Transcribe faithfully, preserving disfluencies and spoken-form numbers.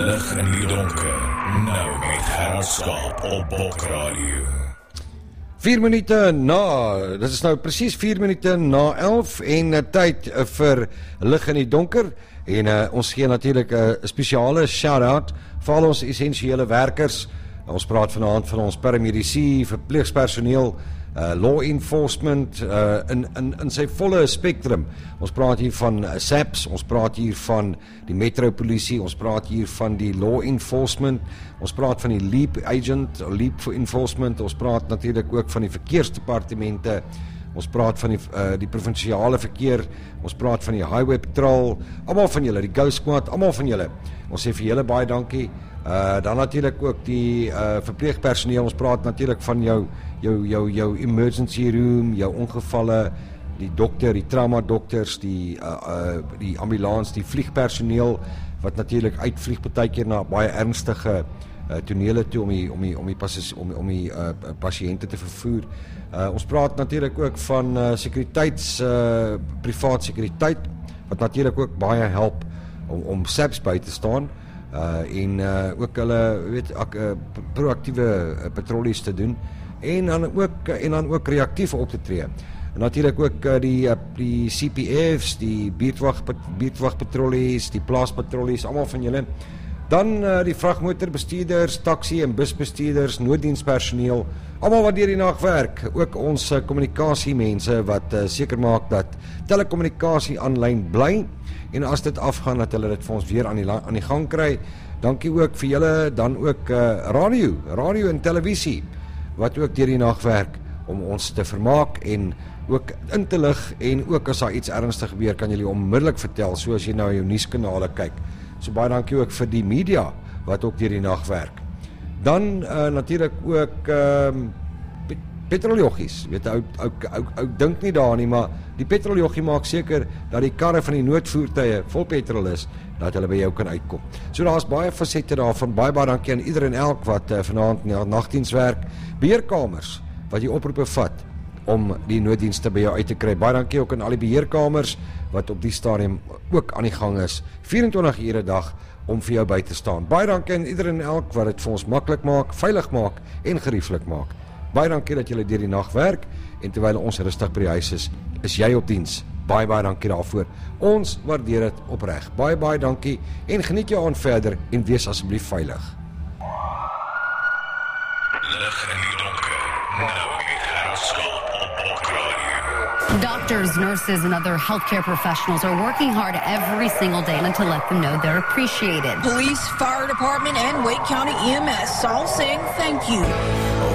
Lig in die donker, nou met Gerard Skaap op Bok Radio. Vier minute na, dit is nou precies vier minute na elf en uh, tyd uh, vir Lig in die donker en uh, ons gee natuurlijk 'n uh, spesiale shout-out vir al ons essensiële werkers. Uh, ons praat vanaand van ons paramedici, verpleegspersoneel, uh, law enforcement uh, in, in, in sy volle spektrum. Ons praat hier van uh, S A P S, ons praat hier van die metropolisie, ons praat hier van die law enforcement, ons praat van die LEAP agent, LEAP for enforcement, ons praat natuurlijk ook van die verkeersdepartemente, ons praat van die, uh, die provinsiale verkeer, ons praat van die highway patrol, allemaal van julle, die Ghost Squad, allemaal van julle. Ons sê vir julle baie dankie. Uh, dan natuurlijk ook die uh, verpleegpersoneel, ons praat natuurlijk van jou, jou, jou, jou emergency room, jou ongevalle, die dokter, die trauma dokters, die, uh, uh, die ambulans, die vliegpersoneel, wat natuurlijk uitvlieg partykeer na baie ernstige uh, tonele toe om die, om die, om die, passes, om, om die uh, patiënte te vervoer. Uh, ons praat natuurlijk ook van uh, sekuriteits, uh, privaat sekuriteit, wat natuurlijk ook baie help om, om S A P S by te staan. Uh, en uh, ook hulle weet, ak, uh, proactieve uh, patrollies te doen en dan ook, en dan ook reactief op te tree. En natuurlijk ook uh, die, uh, die C P F's, die buurtwagpatrollies, die plaaspatrollies, allemaal van julle. Dan uh, die vrachtmotorbestuurders, taxi- en busbestuurders, nooddienstpersoneel, allemaal wat deur die nacht werk. Ook ons uh, kommunikasiemense wat uh, seker maak dat telekommunikasie aanlyn bly. En as dit afgaan, dat hulle dit vir ons weer aan die, aan die gang kry. Dankie ook vir julle, dan ook uh, radio, radio en televisie, wat ook deur die nacht werk, om ons te vermaak en ook in te lig, en ook as daar iets ernstig gebeur, kan julle onmiddellik vertel, soos jy nou jou nuuskanale kyk. So baie dankie ook vir die media, wat ook deur die nacht werk. Dan uh, natuurlijk ook um, petroljoggies, weet ou, ou, ou, ou dink nie daar nie, maar die petroljoggie maak seker dat die karre van die noodvoertuie vol petrol is, dat hulle by jou kan uitkom. So daar is baie facette daarvan, baie baie dankie aan ieder en elk wat uh, vanavond na nachtdienst werk, beheerkamers, wat die oproepe vat, om die nooddienste by jou uit te kry. Baie dankie ook aan al die beheerkamers, wat op die stadium ook aan die gang is, vierentwintig ure dag, om vir jou by te staan. Baie dankie aan ieder en elk wat het vir ons maklik maak, veilig maak en gerieflik maak. Baie dankie dat julle deur die nacht werk, en terwyl ons rustig by die huis is, is jy op diens. Baie, baie dankie daarvoor. Ons waardeer het opreg. Baie, baie dankie, en geniet jou aan verder, en wees asseblief veilig. Lig in die donker, nou met Gerard Skaap op Bok Radio. Doctors, nurses, and other healthcare professionals are working hard every single day to let them know they're appreciated. Police, fire department, and Wake County E M S all saying thank you.